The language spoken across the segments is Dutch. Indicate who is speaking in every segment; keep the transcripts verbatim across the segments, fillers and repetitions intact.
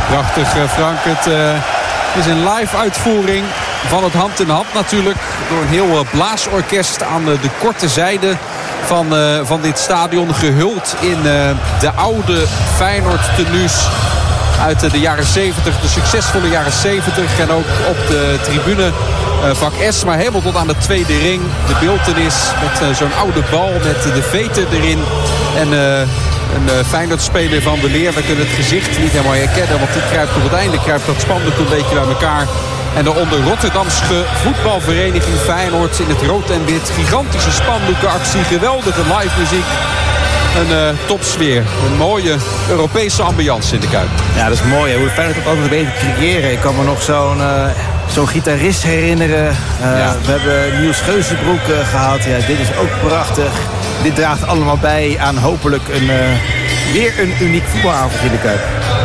Speaker 1: Prachtig, Frank. Het uh, is een live uitvoering van het hand in hand natuurlijk. Door een heel uh, blaasorkest aan uh, de korte zijde van, uh, van dit stadion. Gehuld in uh, de oude Feyenoord tenues uit uh, de jaren zeventig. De succesvolle jaren zeventig. En ook op de tribune uh, vak S. Maar helemaal tot aan de tweede ring. De beeltenis met uh, zo'n oude bal met uh, de veten erin. En... Uh, Een uh, Feyenoord-speler van de Leer. We kunnen het gezicht niet helemaal herkennen. Want die kruipt op het einde. Kruipt dat spandoek een beetje bij elkaar. En daaronder Rotterdamse voetbalvereniging Feyenoord in het rood en wit. Gigantische spandoekenactie. Geweldige live muziek. Een uh, topsfeer. Een mooie Europese ambiance in de Kuip.
Speaker 2: Ja, dat is mooi. Hè? Hoe Feyenoord dat altijd weet creëren. Ik kan me nog zo'n... Uh... Zo'n gitarist herinneren. Uh, ja. We hebben Niels Geuzenbroek uh, gehad. Ja, dit is ook prachtig. Dit draagt allemaal bij aan hopelijk een, uh, weer een uniek voetbalavond in de Kuip.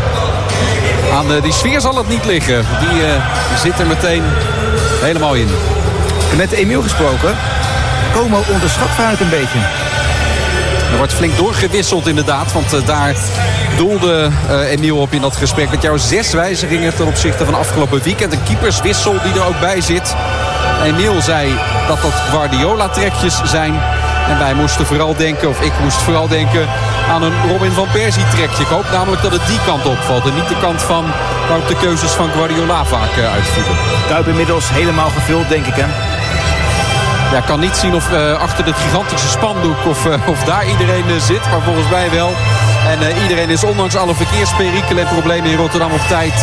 Speaker 1: Aan uh, die sfeer zal het niet liggen. Die uh, zit er meteen helemaal in.
Speaker 2: Met Emiel gesproken. Como onderschat Feyenoord een beetje.
Speaker 1: Er wordt flink doorgewisseld inderdaad. Want uh, daar doelde uh, Emiel op in dat gesprek. Met jou zes wijzigingen ten opzichte van afgelopen weekend. Een keeperswissel die er ook bij zit. Emiel zei dat dat Guardiola-trekjes zijn. En wij moesten vooral denken, of ik moest vooral denken... aan een Robin van Persie trekje. Ik hoop namelijk dat het die kant opvalt. En niet de kant van waarop de keuzes van Guardiola vaak uh, uitvielen.
Speaker 2: Kuip inmiddels helemaal gevuld, denk ik, hè?
Speaker 1: Ja, ik kan niet zien of uh, achter dit gigantische spandoek of, uh, of daar iedereen uh, zit. Maar volgens mij wel. En uh, iedereen is ondanks alle verkeersperikelen en problemen in Rotterdam op tijd.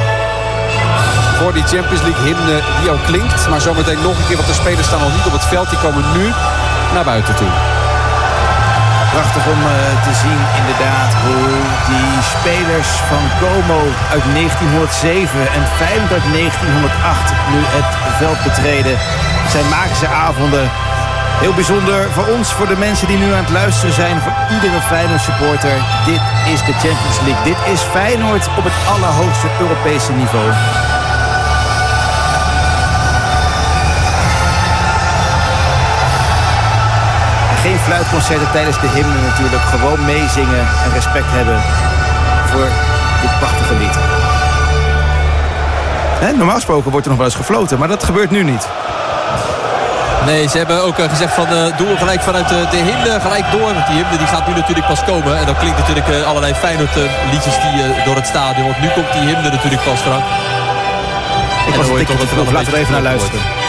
Speaker 1: Voor die Champions League hymne die al klinkt. Maar zometeen nog een keer, want de spelers staan nog niet op het veld. Die komen nu naar buiten toe.
Speaker 2: Prachtig om uh, te zien inderdaad hoe die spelers van Como uit negentienhonderdzeven en Feyenoord uit negentienhonderdacht nu het veld betreden. Het zijn magische avonden. Heel bijzonder voor ons, voor de mensen die nu aan het luisteren zijn, voor iedere Feyenoord supporter. Dit is de Champions League. Dit is Feyenoord op het allerhoogste Europese niveau. Geen fluitconcerten tijdens de hymne natuurlijk. Gewoon meezingen en respect hebben voor dit prachtige lied. He, normaal gesproken wordt er nog wel eens gefloten, maar dat gebeurt nu niet.
Speaker 3: Nee, ze hebben ook gezegd van uh, doe gelijk vanuit de, de hymne gelijk door. Want die hymne die gaat nu natuurlijk pas komen. En dan klinkt natuurlijk uh, allerlei Feyenoord uh, liedjes die, uh, door het stadion. Want nu komt die hymne natuurlijk pas, Frank.
Speaker 2: Ik was het toch, laten we even naar luisteren.